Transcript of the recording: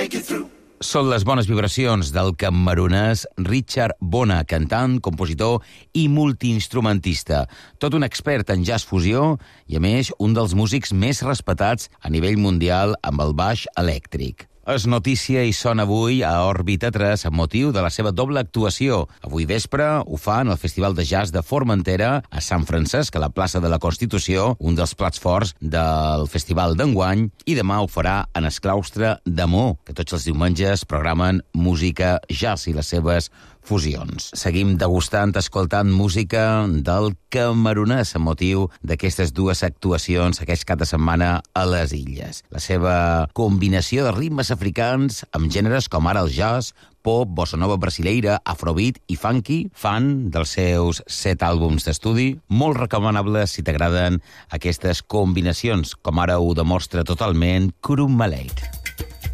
Són les bones vibracions del camerunès Richard Bona, cantant, compositor i multiinstrumentista. Tot un expert en jazz fusió i, a més, un dels músics més respectats a nivell mundial amb el baix elèctric. És notícia i sona avui a Òrbita 3 amb motiu de la seva doble actuació. Avui vespre ho fan al Festival de Jazz de Formentera a Sant Francesc, a la plaça de la Constitució, un dels plats forts del festival d'enguany, i demà ho farà en el claustre d'Amó, que tots els diumenges programen música jazz i les seves fusions. Seguim degustant, escoltant música del camerunès amb motiu d'aquestes dues actuacions aquest cap de setmana a les Illes. La seva combinació de ritmes africans amb gèneres com ara el jazz, pop, bossa nova brasileira, afrobeat i funky, fan dels seus 7 àlbums d'estudi, molt recomanables si t'agraden aquestes combinacions, com ara ho demostra totalment Kurum Malate.